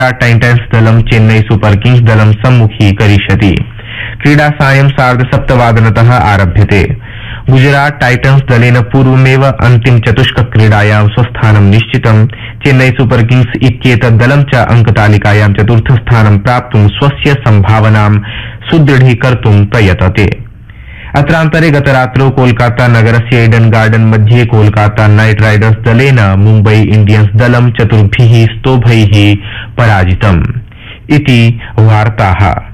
टाइटन्स् दलं Chennai super Kings दलं सम्मुखीकरिष्यति। क्रीडा सायं 7:30 आरभ्यते। गुजरात टाइटन्स् दलेन पूर्वमेव अन्तिम चतुष्कक्रीडायां स्वस्थानं निश्चितम्। चेन्नई सुपर किंग्स इत्येतत् दलं च अंकतालिकायां चतुर्थस्थानं प्राप्तुं स्वस्य संभावनां सुदृढीकर्तुं प्रयतते। अत्रान्तरे गतरात्रौ कोलकाता नगरस्य ईडन गार्डन मध्ये कोलकाता नाइट राइडर्स दलेन मुम्बई इंडियन्स दलं 4 स्तोभैः पराजितम् इति वार्ताः।